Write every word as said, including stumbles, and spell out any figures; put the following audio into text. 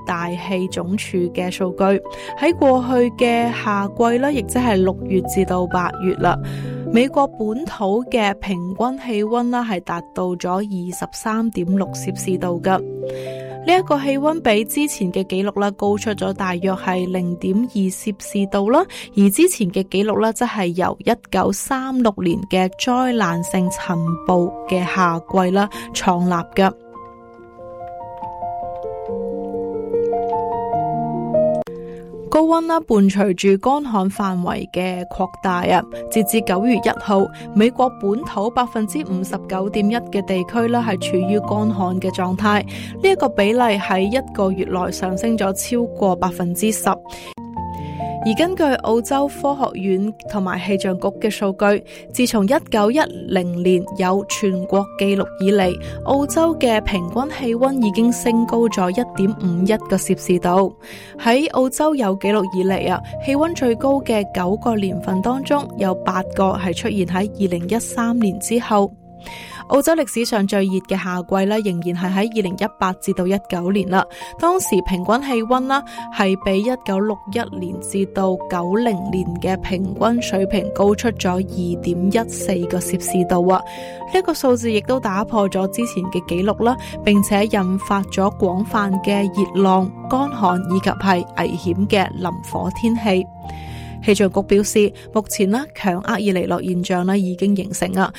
大氣總署嘅數據，喺過去嘅夏季啦，亦即係六月至到八月啦，美國本土嘅平均氣溫啦係達到咗二十三點六攝氏度㗎。呢一個氣溫比之前嘅紀錄啦高出咗大約係零點二攝氏度啦，而之前嘅紀錄啦則係由一九三六年嘅災難性塵暴嘅夏季啦創立㗎。高溫啦，伴隨住乾旱範圍嘅擴大啊，截至九月一號，美國本土百分之五十九點一嘅地區啦係處於乾旱嘅狀態，呢一個比例喺一個月內上升咗超過百分之十。而根據澳洲科學院同埋氣象局嘅數據，自從一九一零年有全國紀錄以嚟，澳洲嘅平均氣溫已經升高咗一點五一個攝氏度。喺澳洲有紀錄以嚟啊，氣溫最高嘅九個年份當中，有八個係出現喺二零一三年之後。澳洲歷史上最熱嘅夏季咧，仍然係喺二零一八至到一九年啦。當時平均氣溫啦係比一九六一年至到九零年嘅平均水平高出咗二點一四個攝氏度啊！呢個數字亦都打破咗之前嘅紀錄啦，並且引發咗廣泛嘅熱浪、乾旱以及係危險嘅林火天氣。氣象局表示，目前咧強厄爾尼諾現象咧已經形成啊，